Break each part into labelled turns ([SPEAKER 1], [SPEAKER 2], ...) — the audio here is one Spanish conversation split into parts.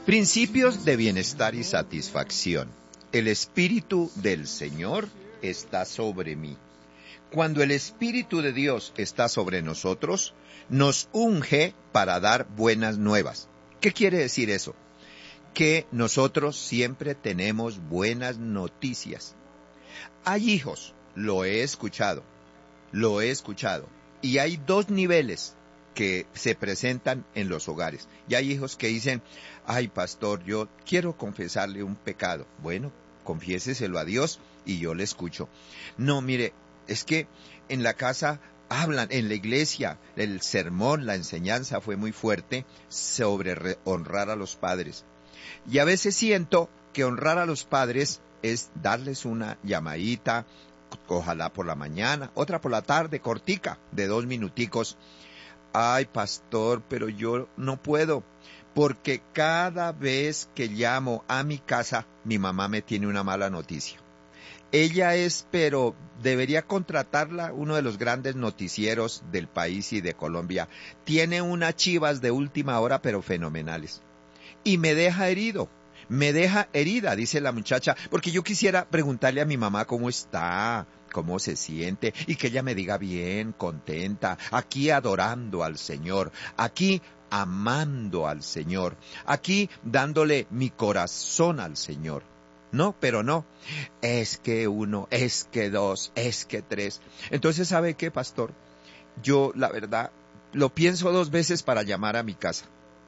[SPEAKER 1] Principios de bienestar y satisfacción. El Espíritu del Señor está sobre mí. Cuando el Espíritu de Dios está sobre nosotros, nos unge para dar buenas nuevas. ¿Qué quiere decir eso? Que nosotros siempre tenemos buenas noticias. Hay hijos, lo he escuchado, y hay dos niveles que se presentan en los hogares. Y hay hijos que dicen, ay pastor, yo quiero confesarle un pecado. Bueno, confiéseselo a Dios y yo le escucho. No, mire, es que en la casa hablan, en la iglesia, el sermón, la enseñanza fue muy fuerte sobre honrar a los padres. Y a veces siento que honrar a los padres es darles una llamadita, ojalá por la mañana, otra por la tarde, cortica, de 2 minuticos. Ay, pastor, pero yo no puedo, porque cada vez que llamo a mi casa, mi mamá me tiene una mala noticia. Ella es, pero debería contratarla, uno de los grandes noticieros del país y de Colombia. Tiene unas chivas de última hora, pero fenomenales. Y me deja herido. Me deja herida, dice la muchacha, porque yo quisiera preguntarle a mi mamá cómo está, cómo se siente, y que ella me diga bien, contenta, aquí adorando al Señor, aquí amando al Señor, aquí dándole mi corazón al Señor. No, pero no, es que 1, es que 2, es que 3. Entonces, ¿sabe qué, pastor? Yo, la verdad, lo pienso 2 veces para llamar a mi casa.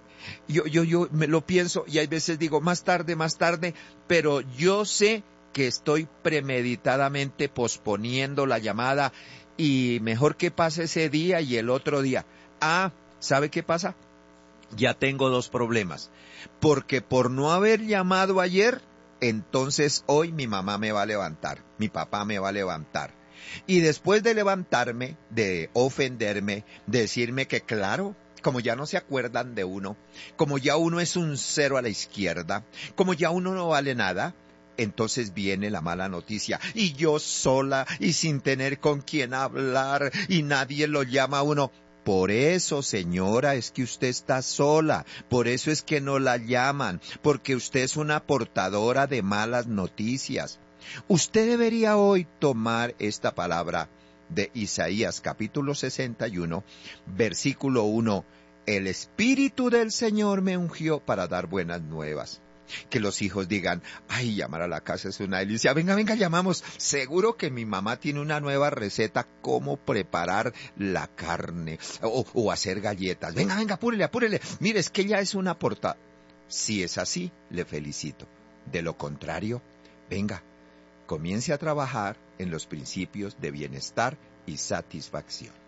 [SPEAKER 1] Yo me lo pienso y hay veces digo más tarde, pero yo sé que estoy premeditadamente posponiendo la llamada y mejor que pase ese día y el otro día. ¿Sabe qué pasa? Ya tengo 2 problemas, porque por no haber llamado ayer, entonces hoy mi mamá me va a levantar, mi papá me va a levantar. Y después de levantarme, de ofenderme, decirme que claro, como ya no se acuerdan de uno, como ya uno es un 0 a la izquierda, como ya uno no vale nada, entonces viene la mala noticia. Y yo sola y sin tener con quién hablar y nadie lo llama a uno. Por eso, señora, es que usted está sola, por eso es que no la llaman, porque usted es una portadora de malas noticias. Usted debería hoy tomar esta palabra de Isaías capítulo 61, versículo 1. El Espíritu del Señor me ungió para dar buenas nuevas. Que los hijos digan, ay, llamar a la casa es una delicia. Venga, llamamos. Seguro que mi mamá tiene una nueva receta, cómo preparar la carne o hacer galletas. Venga, apúrele. Mire, es que ella es una porta. Si es así, le felicito. De lo contrario, venga, comience a trabajar en los principios de bienestar y satisfacción.